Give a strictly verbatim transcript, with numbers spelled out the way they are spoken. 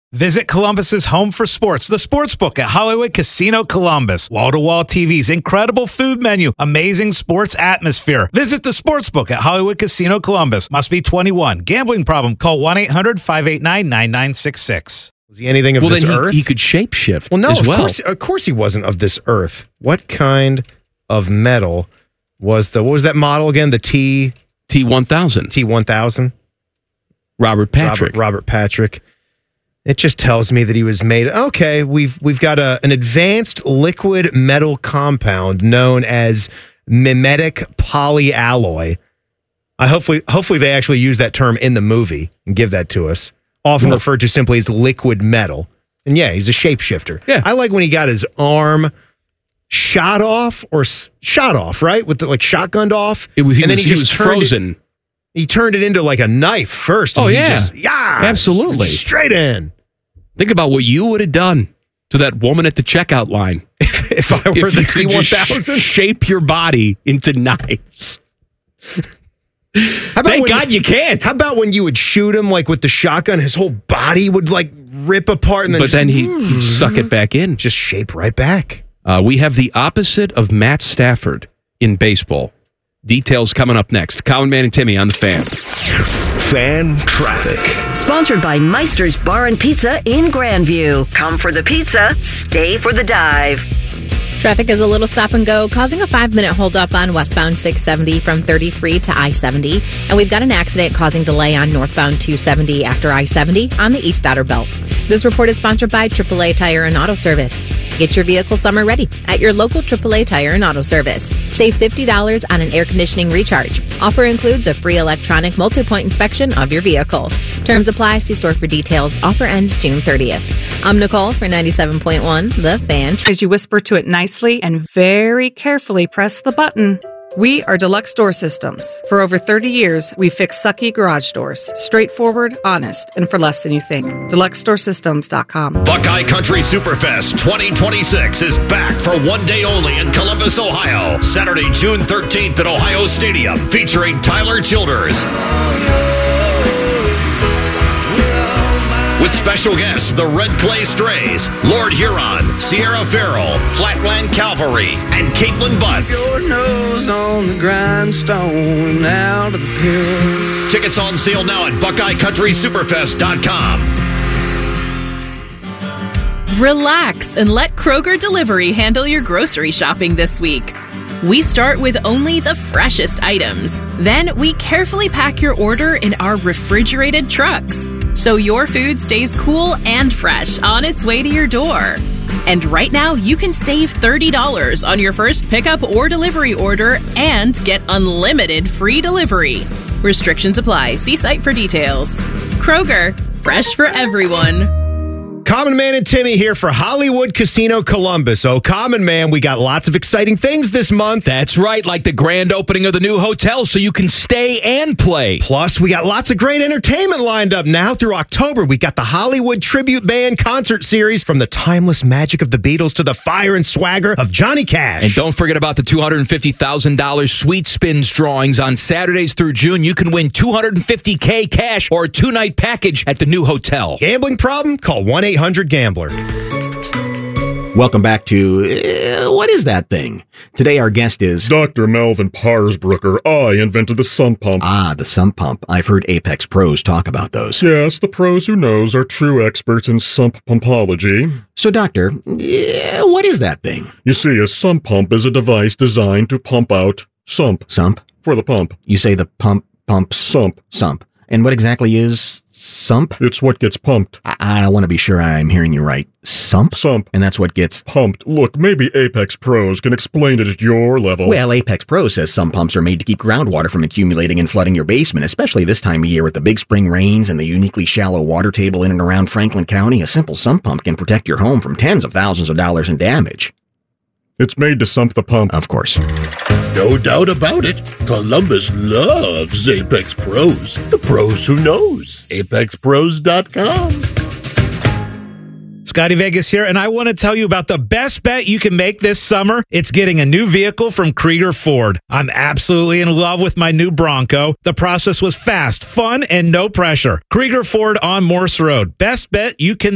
Visit Columbus's home for sports, the Sportsbook at Hollywood Casino Columbus. Wall-to-wall T Vs, incredible food menu, amazing sports atmosphere. Visit the Sportsbook at Hollywood Casino Columbus. Must be twenty-one. Gambling problem? Call one eight hundred five eight nine nine nine six six. Was he anything of well, this then he, earth? he could shapeshift. Well, no, as of well. course, of course he wasn't of this earth. What kind of metal was the? What was that model again? The T T one thousand. T one thousand. Robert Patrick. Robert, Robert Patrick. It just tells me that he was made. Okay, we've we've got a an advanced liquid metal compound known as mimetic polyalloy. I hopefully hopefully they actually use that term in the movie and give that to us. Often Well, referred to simply as liquid metal. And yeah, he's a shapeshifter. Yeah. I like when he got his arm shot off or s- shot off, right? With the like shotgunned off. It was he and was, then he was turned frozen. It, he turned it into like a knife first. And Oh, he yeah. just, yeah. Absolutely. Straight in. Think about what you would have done to that woman at the checkout line If I were if the you T could one just thousand. sh- shape your body into knives. How about Thank when- God you can't. How about when you would shoot him like with the shotgun, his whole body would like rip apart and then But just, then he, he'd suck it back in. just shape right back. Uh, we have the opposite of Matt Stafford in baseball. Details coming up next. Common Man and Timmy on the Fan. Fan traffic. Sponsored by Meister's Bar and Pizza in Grandview. Come for the pizza, stay for the dive. Traffic is a little stop and go, causing a five-minute holdup on westbound six seventy from thirty-three to I seventy. And we've got an accident causing delay on northbound two seventy after I seventy on the East Outer Belt. This report is sponsored by triple A Tire and Auto Service. Get your vehicle summer ready at your local triple A Tire and Auto Service. Save fifty dollars on an air conditioning recharge. Offer includes a free electronic multi-point inspection of your vehicle. Terms apply. See store for details. Offer ends June thirtieth. I'm Nicole for ninety-seven point one, The Fan. As you whisper to it nicely and very carefully press the button. We are Deluxe Door Systems. For over thirty years, we fix sucky garage doors. Straightforward, honest, and for less than you think. deluxe door systems dot com. Buckeye Country Superfest twenty twenty-six is back for one day only in Columbus, Ohio. Saturday, June thirteenth at Ohio Stadium, featuring Tyler Childers. With special guests, the Red Clay Strays, Lord Huron, Sierra Farrell, Flatland Cavalry, and Caitlin Butts. Your nose on the grindstone, out of the pills. Tickets on sale now at buckeye country superfest dot com. Relax and let Kroger Delivery handle your grocery shopping this week. We start with only the freshest items. Then we carefully pack your order in our refrigerated trucks, so your food stays cool and fresh on its way to your door. And right now, you can save thirty dollars on your first pickup or delivery order and get unlimited free delivery. Restrictions apply. See site for details. Kroger, fresh for everyone. Common Man and Timmy here for Hollywood Casino Columbus. Oh, Common Man, we got lots of exciting things this month. That's right, like the grand opening of the new hotel so you can stay and play. Plus, we got lots of great entertainment lined up now through October. We got the Hollywood Tribute Band concert series, from the timeless magic of the Beatles to the fire and swagger of Johnny Cash. And don't forget about the two hundred fifty thousand dollars Sweet Spins drawings on Saturdays through June. You can win two hundred fifty thousand dollars cash or a two-night package at the new hotel. Gambling problem? Call one eight hundred gambler. Welcome back to uh, What Is That Thing? Today our guest is Doctor Melvin Parsbrucker. I invented the sump pump. Ah, the sump pump. I've heard Apex pros talk about those. Yes, the pros who knows are true experts in sump pumpology. So, Doctor, uh, what is that thing? You see, a sump pump is a device designed to pump out sump. Sump? For the pump. You say the pump pumps? Sump. Sump. And what exactly is sump? It's what gets pumped. I, I want to be sure I'm hearing you right. Sump? Sump. And that's what gets pumped. Look, maybe Apex Pros can explain it at your level. Well, Apex Pro says some pumps are made to keep groundwater from accumulating and flooding your basement, especially this time of year with the big spring rains and the uniquely shallow water table in and around Franklin County. A simple sump pump can protect your home from tens of thousands of dollars in damage. It's made to sump the pump. Of course. No doubt about it. Columbus loves Apex Pros. The pros who knows. apex pros dot com. Scotty Vegas here, and I want to tell you about the best bet you can make this summer. It's getting a new vehicle from Krieger Ford. I'm absolutely in love with my new Bronco. The process was fast, fun, and no pressure. Krieger Ford on Morse Road. Best bet you can